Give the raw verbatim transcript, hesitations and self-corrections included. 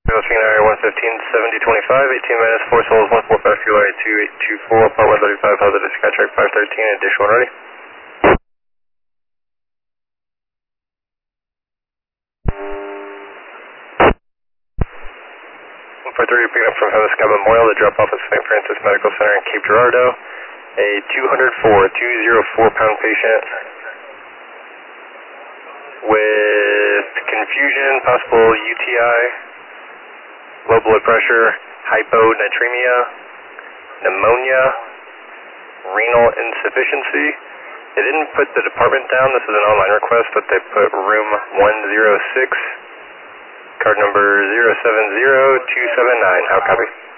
Area one fifteen, seventy twenty-five, eighteen minutes, four souls, one four five, fuel area two eight two four, part one thirty-five, positive, sky track five thirteen, additional ready. one four three, picking up from Heaven Sky Memorial, the drop off at Saint Francis Medical Center in Cape Girardeau, a two oh four, two oh four pound patient with confusion, possible U T I, low blood pressure, hyponatremia, pneumonia, renal insufficiency. They didn't put the department down, this is an online request, but they put room one oh six, card number zero seven zero two seven nine. How copy?